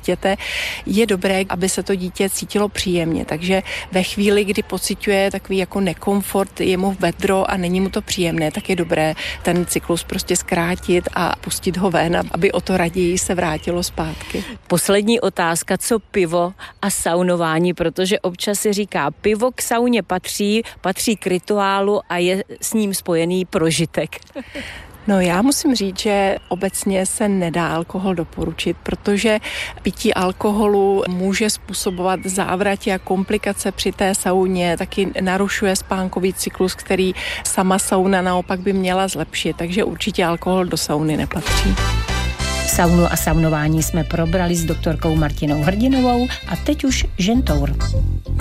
dítěte, je dobré, aby se to dítě cítilo příjemně. Takže ve chvíli, kdy pociťuje takový jako nekomfort, je mu vedro a není mu to příjemné, tak je dobré ten cyklus prostě zkrátit a pustit ho ven, aby o to raději se vrátilo zpátky. Poslední otázka, co pivo a saunování, protože občas se říká, pivo k sauně patří k rituálu a je s ním spojený prožitek. No já musím říct, že obecně se nedá alkohol doporučit, protože pití alkoholu může způsobovat závratě a komplikace při té sauně, taky narušuje spánkový cyklus, který sama sauna naopak by měla zlepšit, takže určitě alkohol do sauny nepatří. Saunu a saunování jsme probrali s doktorkou Martinou Hrdinovou a teď už žentour.